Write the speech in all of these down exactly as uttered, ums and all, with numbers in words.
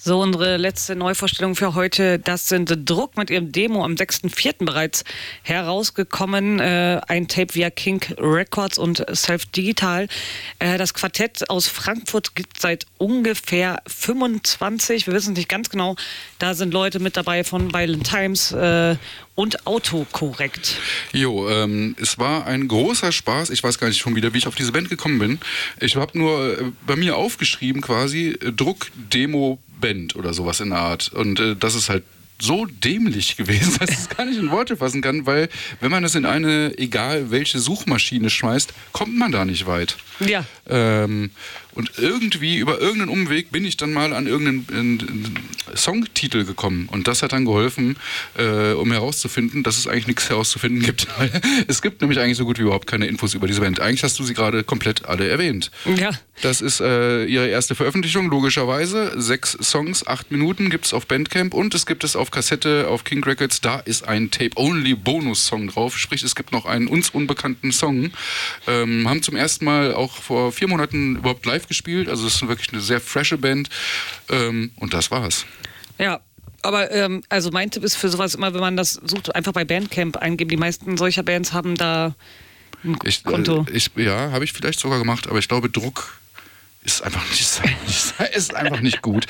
So, unsere letzte Neuvorstellung für heute, das sind Druck mit ihrem Demo am sechsten vierten bereits herausgekommen. Äh, ein Tape via King Records und Self Digital. Äh, das Quartett aus Frankfurt gibt es seit ungefähr fünfundzwanzig, wir wissen es nicht ganz genau, da sind Leute mit dabei von Violent Times äh, und Autokorrekt. Jo, ähm, es war ein großer Spaß. Ich weiß gar nicht schon wieder, wie ich auf diese Band gekommen bin. Ich habe nur äh, bei mir aufgeschrieben quasi äh, Druck, Demo, Band oder sowas in der Art. Und äh, das ist halt so dämlich gewesen, dass ich es gar nicht in Worte fassen kann, weil wenn man das in eine, egal welche Suchmaschine schmeißt, kommt man da nicht weit. Ja. Ähm, und irgendwie, über irgendeinen Umweg bin ich dann mal an irgendeinen Songtitel gekommen. Und das hat dann geholfen, äh, um herauszufinden, dass es eigentlich nichts herauszufinden gibt. Es gibt nämlich eigentlich so gut wie überhaupt keine Infos über diese Band. Eigentlich hast du sie gerade komplett alle erwähnt. Ja. Das ist äh, ihre erste Veröffentlichung, logischerweise. Sechs Songs, acht Minuten gibt es auf Bandcamp und es gibt es auf Kassette auf King Records. Da ist ein Tape-Only-Bonus-Song drauf. Sprich, es gibt noch einen uns unbekannten Song. Ähm, haben zum ersten Mal auch vor vier Monaten überhaupt live gespielt. Also es ist wirklich eine sehr frische Band. Ähm, und das war's. Ja. Aber ähm, also mein Tipp ist für sowas immer, wenn man das sucht, einfach bei Bandcamp eingeben. Die meisten solcher Bands haben da ein ich, Konto. Äh, ich, ja, habe ich vielleicht sogar gemacht, aber ich glaube, Druck ist einfach nicht, ist einfach nicht gut.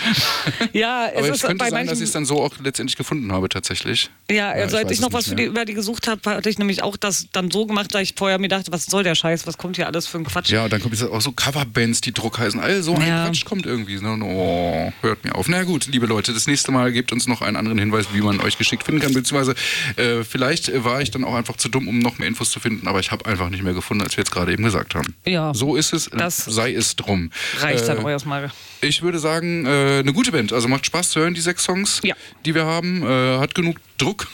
Ja, es aber ist es könnte bei sein, manchen, dass ich es dann so auch letztendlich gefunden habe, tatsächlich. Ja, also ich als ich weiß noch es was nicht für die, mehr. über die gesucht habe, hatte ich nämlich auch das dann so gemacht, dass ich vorher mir dachte, was soll der Scheiß, was kommt hier alles für ein Quatsch. Ja, und dann kommt jetzt auch so Coverbands, die Druck heißen. All so ein Ja. Quatsch kommt irgendwie. Oh, hört mir auf. Na gut, liebe Leute, das nächste Mal gebt uns noch einen anderen Hinweis, wie man euch geschickt finden kann. Beziehungsweise äh, vielleicht war ich dann auch einfach zu dumm, um noch mehr Infos zu finden, aber ich habe einfach nicht mehr gefunden, als wir jetzt gerade eben gesagt haben. Ja. So ist es, Das sei es drum. Reicht dann Äh, euer Mal. Ich würde sagen, äh, eine gute Band. Also macht Spaß zu hören, die sechs Songs, Ja. die wir haben. Äh, hat genug Druck.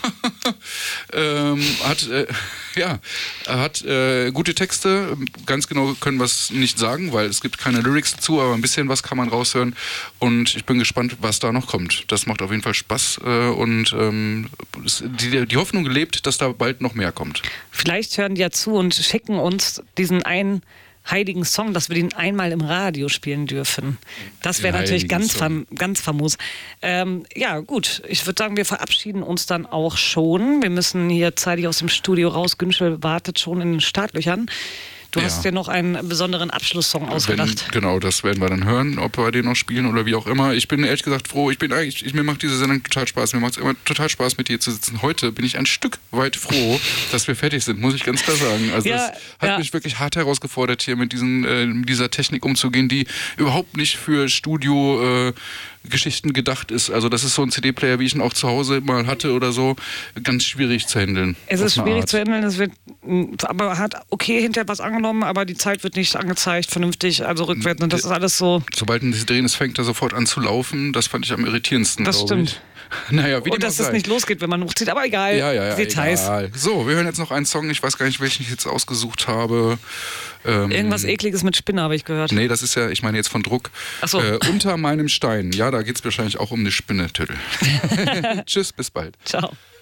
ähm, hat, äh, ja, hat äh, gute Texte. Ganz genau können wir es nicht sagen, weil es gibt keine Lyrics dazu, aber ein bisschen was kann man raushören. Und ich bin gespannt, was da noch kommt. Das macht auf jeden Fall Spaß. Äh, und ähm, es, die, die Hoffnung lebt, dass da bald noch mehr kommt. Vielleicht hören die ja zu und schicken uns diesen einen heiligen Song, dass wir den einmal im Radio spielen dürfen. Das wäre Den natürlich heiligen ganz, Song. fam ganz famos. Ähm, ja, gut. Ich würde sagen, wir verabschieden uns dann auch schon. Wir müssen hier zeitig aus dem Studio raus. Günschel wartet schon in den Startlöchern. Du Ja. hast dir noch einen besonderen Abschlusssong ausgedacht. Wenn, genau, das werden wir dann hören, ob wir den noch spielen oder wie auch immer. Ich bin ehrlich gesagt froh. Ich bin eigentlich, ich, mir macht diese Sendung total Spaß. Mir macht es immer total Spaß, mit dir zu sitzen. Heute bin ich ein Stück weit froh, dass wir fertig sind, muss ich ganz klar sagen. Also Ja, es hat ja. mich wirklich hart herausgefordert, hier mit diesen, äh, dieser Technik umzugehen, die überhaupt nicht für Studio äh, Geschichten gedacht ist. Also das ist so ein C D-Player, wie ich ihn auch zu Hause mal hatte oder so, ganz schwierig zu handeln. Es Auf ist eine schwierig Art. zu handeln, es wird, aber hat okay hinterher was angenommen, aber die Zeit wird nicht angezeigt, vernünftig, also rückwärts. Und das ist alles so. Sobald ein Drehen ist, fängt er sofort an zu laufen. Das fand ich am irritierendsten, Das glaube ich. stimmt. Naja, wie Und dem dass auch es sei. nicht losgeht, wenn man hochzieht, aber egal. Ja, ja, ja. Details. Egal. So, wir hören jetzt noch einen Song. Ich weiß gar nicht, welchen ich jetzt ausgesucht habe. Ähm, Irgendwas Ekliges mit Spinne habe ich gehört. Nee, das ist ja, ich meine jetzt von Druck. Ach so. Äh, unter meinem Stein. Ja, da geht es wahrscheinlich auch um eine Spinne, Tüdel. Tschüss, bis bald. Ciao.